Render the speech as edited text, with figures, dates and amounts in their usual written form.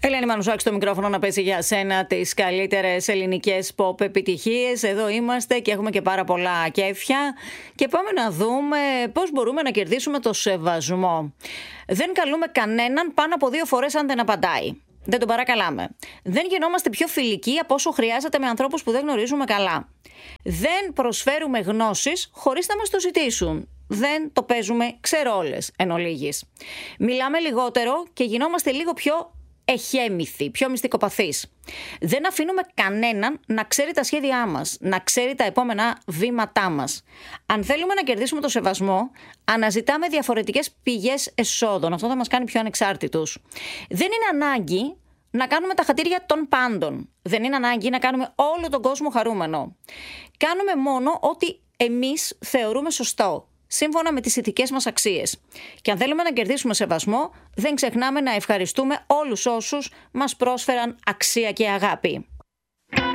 Ελένη Μανουσάκη στο μικρόφωνο να παίζει για σένα τις καλύτερες ελληνικές pop επιτυχίες. Εδώ είμαστε και έχουμε και πάρα πολλά κέφια και πάμε να δούμε πώς μπορούμε να κερδίσουμε το σεβασμό. Δεν καλούμε κανέναν πάνω από 2 φορές αν δεν απαντάει. Δεν τον παρακαλάμε. Δεν γινόμαστε πιο φιλικοί από όσο χρειάζεται με ανθρώπους που δεν γνωρίζουμε καλά. Δεν προσφέρουμε γνώσεις χωρίς να μας το ζητήσουν. Δεν το παίζουμε ξερόλες εν ολίγης. Μιλάμε λιγότερο και γινόμαστε λίγο πιο εχέμηθοι, πιο μυστικοπαθείς. Δεν αφήνουμε κανέναν να ξέρει τα σχέδιά μας, να ξέρει τα επόμενα βήματά μας. Αν θέλουμε να κερδίσουμε το σεβασμό, αναζητάμε διαφορετικές πηγές εσόδων. Αυτό θα μας κάνει πιο ανεξάρτητους. Δεν είναι ανάγκη να κάνουμε τα χατήρια των πάντων. Δεν είναι ανάγκη να κάνουμε όλο τον κόσμο χαρούμενο. Κάνουμε μόνο ό,τι εμείς θεωρούμε σωστό, σύμφωνα με τις ηθικές μας αξίες. Και αν θέλουμε να κερδίσουμε σεβασμό, δεν ξεχνάμε να ευχαριστούμε όλους όσους μας πρόσφεραν αξία και αγάπη.